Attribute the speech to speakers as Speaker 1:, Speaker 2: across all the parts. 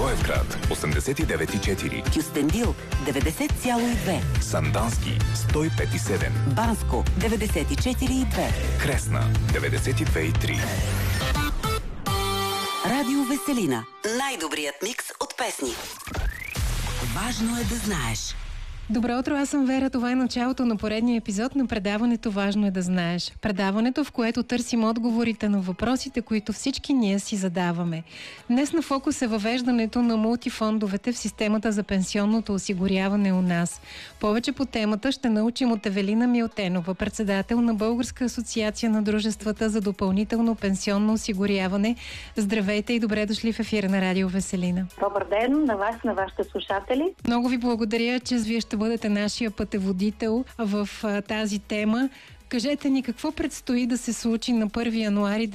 Speaker 1: Благоевград 89,4,
Speaker 2: Кюстендил 90,2,
Speaker 1: Сандански 105,7,
Speaker 2: Банско 94,2,
Speaker 1: Кресна 92,3.
Speaker 2: Радио Веселина. Най-добрият микс от песни. Важно е да знаеш.
Speaker 3: Добро утро, аз съм Вера. Това е началото на поредния епизод на предаването "Важно е да знаеш". Предаването, в което търсим отговорите на въпросите, които всички ние си задаваме. Днес на фокус е въвеждането на мултифондовете в системата за пенсионното осигуряване у нас. Повече по темата ще научим от Евелина Милтенова, председател на Българска асоциация на дружествата за допълнително пенсионно осигуряване. Здравейте и добре дошли в ефира на Радио Веселина.
Speaker 4: Добър ден на вас, на вашите слушатели.
Speaker 3: Много ви благодаря, че вие ще бъдете нашия пътеводител в тази тема. Кажете ни какво предстои да се случи на 1 януари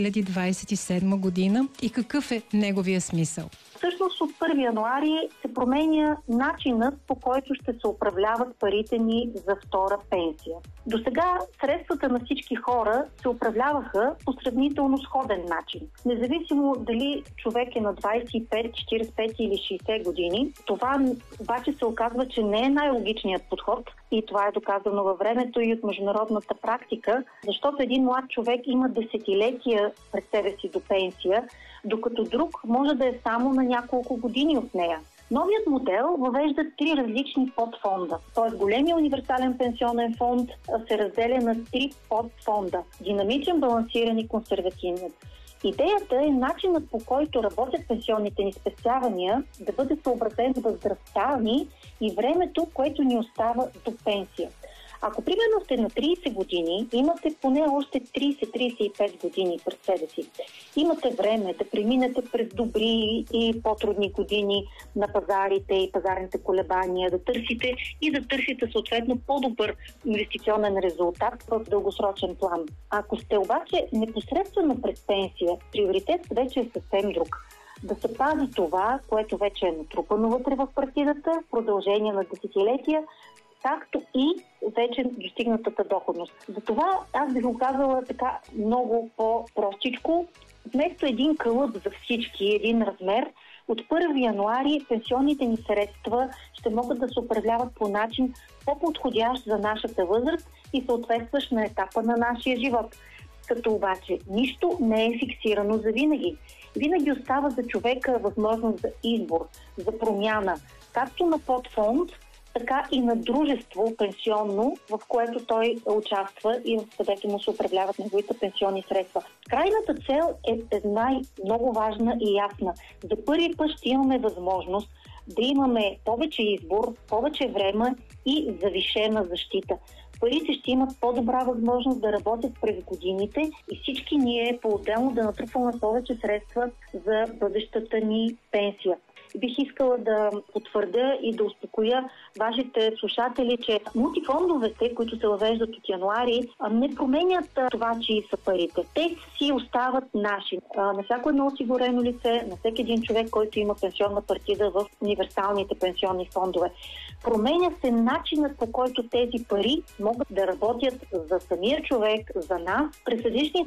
Speaker 3: 2027 година и какъв е неговия смисъл?
Speaker 4: Всъщност от 1 януари се променя начинът, по който ще се управляват парите ни за втора пенсия. До сега средствата на всички хора се управляваха по сравнително сходен начин. Независимо дали човек е на 25, 45 или 60 години, това обаче се оказва, че не е най-логичният подход и това е доказано във времето и от международната практика, защото един млад човек има десетилетия пред себе си до пенсия, докато друг може да е само на няколко години от нея. Новият модел въвежда 3 различни подфонда. Т.е. големия универсален пенсионен фонд се разделя на 3 подфонда. Динамичен, балансиран и консервативен. Идеята е начинът, по който работят пенсионните ни спестявания, да бъде съобразен с възрастта ни и времето, което ни остава до пенсия. Ако примерно сте на 30 години, имате поне още 30-35 години пред себе си. Имате време да преминете през добри и по-трудни години на пазарите и пазарните колебания, да търсите съответно по-добър инвестиционен резултат в дългосрочен план. Ако сте обаче непосредствено пред пенсия, приоритет вече е съвсем друг. Да се пази това, което вече е натрупано вътре в партидата в продължение на десетилетия, както и вече достигнатата доходност. Затова аз бих го казала така много по-простичко. Вместо един кълъп за всички, един размер, от 1 януари пенсионните ни средства ще могат да се управляват по начин по-подходящ за нашата възраст и съответстващ на етапа на нашия живот. Като обаче нищо не е фиксирано за винаги. Винаги остава за човека възможност за избор, за промяна, както на подфонд, така и на дружество пенсионно, в което той участва и в където му се управляват неговите пенсионни средства. Крайната цел е много важна и ясна. За първи път ще имаме възможност да имаме повече избор, повече време и завишена защита. Парите ще имат по-добра възможност да работят през годините и всички ние по-отделно да натрупваме повече средства за бъдещата ни пенсия. Бих искала да потвърдя и да успокоя вашите слушатели, че мултифондовете, които се въвеждат от януари, не променят това, чии са парите. Те си остават наши. На всяко едно осигурено лице, на всеки един човек, който има пенсионна партида в универсалните пенсионни фондове. Променя се начинът, по който тези пари могат да работят за самия човек, за нас. През различни